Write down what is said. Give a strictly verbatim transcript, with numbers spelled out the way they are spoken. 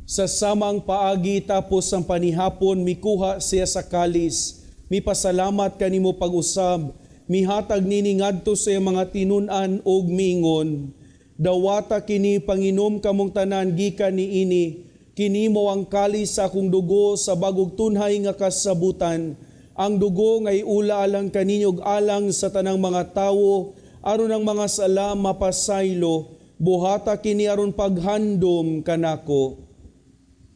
Sa samang paagi tapos ang panihapon, mikuha siya sa kalis. Mipasalamat kanimo pag-usab, mihatag nini ngadto sa mga tinun-an og miingon. Dawata kini panginom kamong tanan gikan niini, kini mo ang kalis sa akong dugo sa bagog tunhay nga kasabutan. Ang dugo ngay ula alang kaninyog alang sa tanang mga tawo, aron ang mga sala mapasaylo, buhata kini aron paghandom kanako.